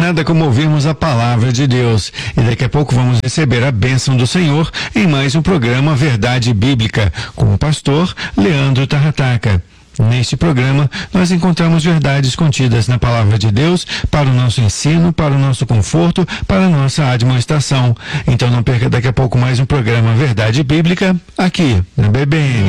Nada como ouvirmos a palavra de Deus. E daqui a pouco vamos receber a bênção do Senhor em mais um programa Verdade Bíblica, com o pastor Leandro Tarrataca. Neste programa, nós encontramos verdades contidas na Palavra de Deus para o nosso ensino, para o nosso conforto, para a nossa admoestação. Então não perca daqui a pouco mais um programa Verdade Bíblica aqui na BBN.